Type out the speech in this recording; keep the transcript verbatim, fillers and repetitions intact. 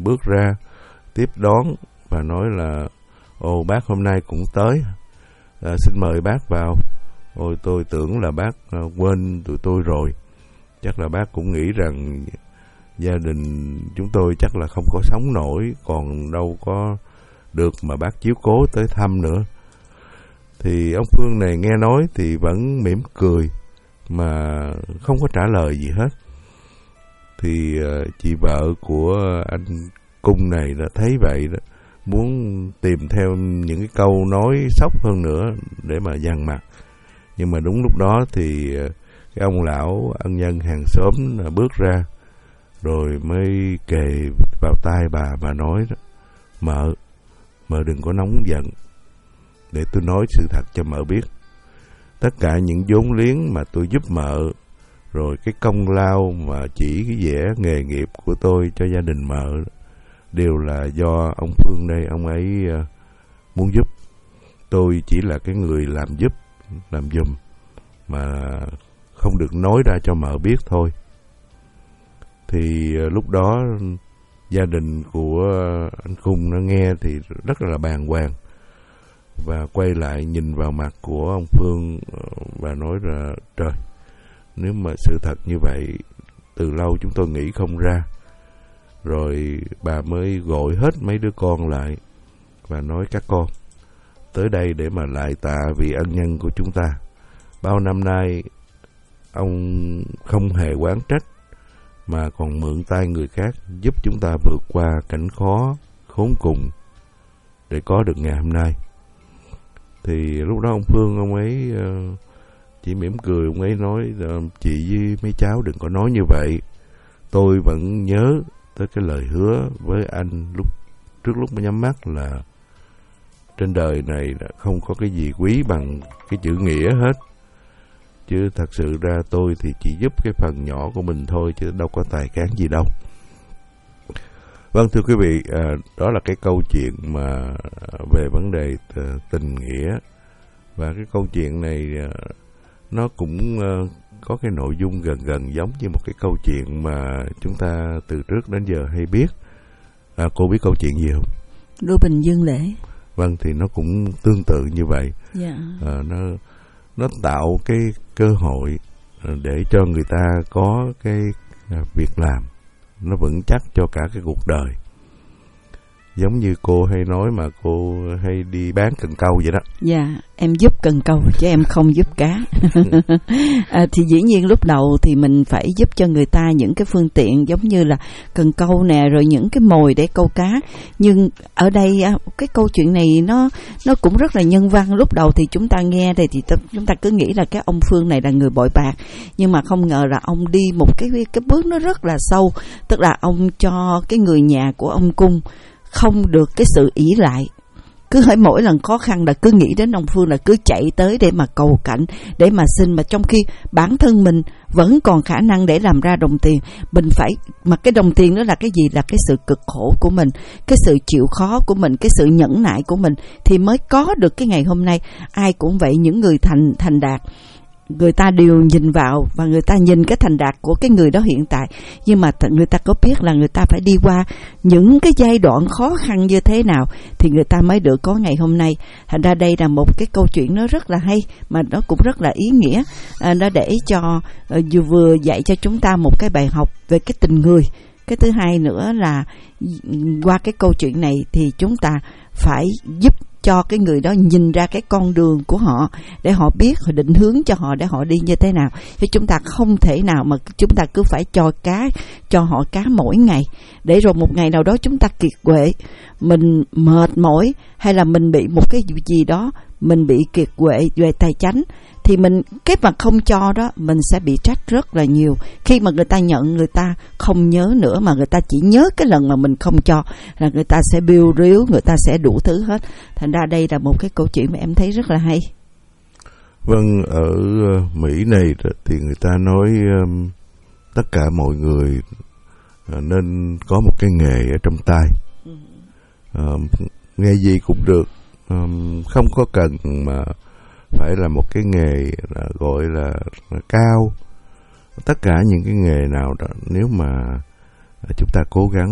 bước ra tiếp đón và nói là ồ bác hôm nay cũng tới, à, xin mời bác vào. Ôi tôi tưởng là bác à, quên tụi tôi rồi. Chắc là bác cũng nghĩ rằng gia đình chúng tôi chắc là không có sống nổi, còn đâu có được mà bác chiếu cố tới thăm nữa. Thì ông Phương này nghe nói thì vẫn mỉm cười mà không có trả lời gì hết. Thì uh, chị vợ của anh Cung này đã thấy vậy đó, muốn tìm theo những cái câu nói sốc hơn nữa để mà dằn mặt. Nhưng mà đúng lúc đó thì uh, cái ông lão ân nhân hàng xóm bước ra, rồi mới kề vào tai bà mà nói đó: Mợ, mợ đừng có nóng giận, để tôi nói sự thật cho mợ biết. Tất cả những vốn liếng mà tôi giúp mợ, rồi cái công lao mà chỉ cái vẻ nghề nghiệp của tôi cho gia đình mợ, đều là do ông Phương đây, ông ấy uh, muốn giúp. Tôi chỉ là cái người làm giúp, làm giùm, mà không được nói ra cho mợ biết thôi. Thì uh, lúc đó gia đình của anh Cung nó nghe thì rất là bàng hoàng, và quay lại nhìn vào mặt của ông Phương và nói là trời, nếu mà sự thật như vậy từ lâu chúng tôi nghĩ không ra. Rồi bà mới gọi hết mấy đứa con lại và nói: các con tới đây để mà lại tạ vì ân nhân của chúng ta. Bao năm nay ông không hề oán trách, mà còn mượn tay người khác giúp chúng ta vượt qua cảnh khó khốn cùng để có được ngày hôm nay. Thì lúc đó ông Phương ông ấy uh, chỉ mỉm cười, ông ấy nói: chị với mấy cháu đừng có nói như vậy. Tôi vẫn nhớ tới cái lời hứa với anh lúc trước lúc mới nhắm mắt là trên đời này không có cái gì quý bằng cái chữ nghĩa hết. Chứ thật sự ra tôi thì chỉ giúp cái phần nhỏ của mình thôi, chứ đâu có tài cán gì đâu. Vâng, thưa quý vị, à, đó là cái câu chuyện mà về vấn đề tình nghĩa. Và cái câu chuyện này à, nó cũng à, có cái nội dung gần gần giống như một cái câu chuyện mà chúng ta từ trước đến giờ hay biết. À, cô biết câu chuyện gì không? Đôi Bình Dương Lễ. Vâng, thì nó cũng tương tự như vậy. Dạ. À, nó nó tạo cái cơ hội để cho người ta có cái việc làm nó vững chắc cho cả cái cuộc đời. Giống như cô hay nói mà cô hay đi bán cần câu vậy đó. Dạ, em giúp cần câu chứ em không giúp cá. à, thì dĩ nhiên lúc đầu thì mình phải giúp cho người ta những cái phương tiện giống như là cần câu nè, rồi những cái mồi để câu cá. Nhưng ở đây cái câu chuyện này nó nó cũng rất là nhân văn. Lúc đầu thì chúng ta nghe đây thì chúng ta cứ nghĩ là cái ông Phương này là người bội bạc, nhưng mà không ngờ là ông đi một cái cái bước nó rất là sâu. Tức là ông cho cái người nhà của ông Cung không được cái sự ỷ lại. Cứ hỏi mỗi lần khó khăn là cứ nghĩ đến ông Phương, là cứ chạy tới để mà cầu cạnh, để mà xin, mà trong khi bản thân mình vẫn còn khả năng để làm ra đồng tiền. Mình phải, mà cái đồng tiền đó là cái gì? Là cái sự cực khổ của mình, cái sự chịu khó của mình, cái sự nhẫn nại của mình thì mới có được cái ngày hôm nay. Ai cũng vậy, những người thành thành đạt, người ta đều nhìn vào và người ta nhìn cái thành đạt của cái người đó hiện tại, nhưng mà người ta có biết là người ta phải đi qua những cái giai đoạn khó khăn như thế nào thì người ta mới được có ngày hôm nay. Thành ra đây là một cái câu chuyện nó rất là hay, mà nó cũng rất là ý nghĩa. À, nó để cho uh, vừa dạy cho chúng ta một cái bài học về cái tình người. Cái thứ hai nữa là qua cái câu chuyện này thì chúng ta phải giúp cho cái người đó nhìn ra cái con đường của họ, để họ biết, họ định hướng cho họ để họ đi như thế nào. Chứ chúng ta không thể nào mà chúng ta cứ phải cho cá, cho họ cá mỗi ngày, để rồi một ngày nào đó chúng ta kiệt quệ, mình mệt mỏi, hay là mình bị một cái gì đó, mình bị kiệt quệ về tài chánh, thì mình cái mà không cho đó mình sẽ bị trách rất là nhiều. Khi mà người ta nhận, người ta không nhớ nữa, mà người ta chỉ nhớ cái lần mà mình không cho là người ta sẽ biêu ríu, người ta sẽ đủ thứ hết. Thành ra đây là một cái câu chuyện mà em thấy rất là hay. Vâng, ở Mỹ này thì người ta nói um, tất cả mọi người uh, nên có một cái nghề ở trong tay. Um, nghề gì cũng được, um, không có cần mà phải là một cái nghề là gọi là, là cao. Tất cả những cái nghề nào đó, nếu mà chúng ta cố gắng